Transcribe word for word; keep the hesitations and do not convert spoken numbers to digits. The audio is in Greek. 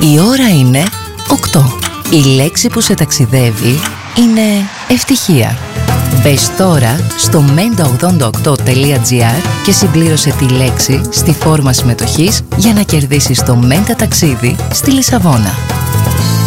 Η ώρα είναι οκτώ. Η λέξη που σε ταξιδεύει είναι ευτυχία. Μπες τώρα στο μέντα ογδόντα οκτώ τελεία τζι άρ και συμπλήρωσε τη λέξη στη φόρμα συμμετοχής για να κερδίσεις το Μέντα ταξίδι στη Λισαβόνα.